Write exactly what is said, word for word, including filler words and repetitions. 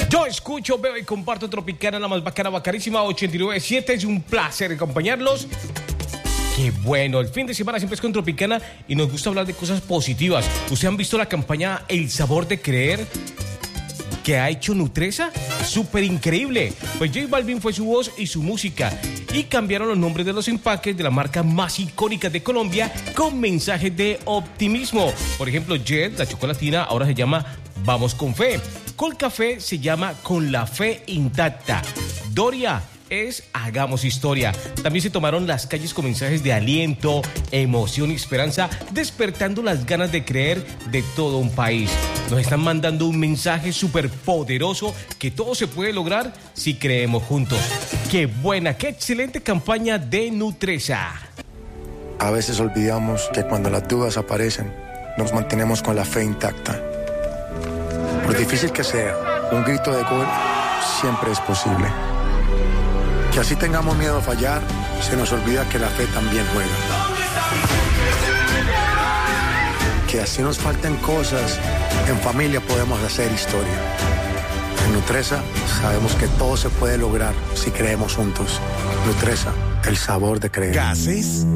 Yo escucho, veo y comparto Tropicana, la más bacana, bacanísima, ochenta y nueve punto siete. Es un placer acompañarlos. Qué bueno, el fin de semana siempre es con Tropicana y nos gusta hablar de cosas positivas. ¿Ustedes han visto la campaña El Sabor de Creer que ha hecho Nutresa? Súper increíble. Pues J Balvin fue su voz y su música y cambiaron los nombres de los empaques de la marca más icónica de Colombia con mensajes de optimismo. Por ejemplo, Jet, la chocolatina, ahora se llama Vamos con Fe. Colcafé se llama Con la Fe Intacta. Doria es Hagamos Historia. También se tomaron las calles con mensajes de aliento, emoción y esperanza, despertando las ganas de creer de todo un país. Nos están mandando un mensaje súper poderoso que todo se puede lograr si creemos juntos. ¡Qué buena, qué excelente campaña de Nutresa! A veces olvidamos que cuando las dudas aparecen, nos mantenemos con la fe intacta. Por difícil que sea, un grito de gol siempre es posible. Que así tengamos miedo a fallar, se nos olvida que la fe también juega. Que así nos falten cosas, en familia podemos hacer historia. En Nutresa sabemos que todo se puede lograr si creemos juntos. Nutresa, el sabor de creer. Gases